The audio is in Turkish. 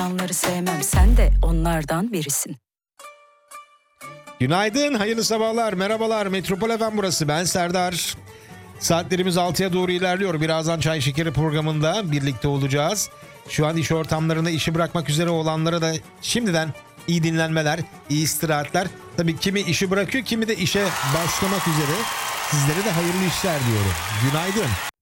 insanları sevmem, sen de onlardan birisin. Günaydın, hayırlı sabahlar, merhabalar. Metropol FM burası. Ben Serdar. Saatlerimiz 6'ya doğru ilerliyor. Birazdan Çay Şekeri programında birlikte olacağız. Şu an iş ortamlarında işi bırakmak üzere olanlara da şimdiden iyi dinlenmeler, iyi istirahatler. Tabii kimi işi bırakıyor, kimi de işe başlamak üzere. Sizlere de hayırlı işler diyorum. Günaydın.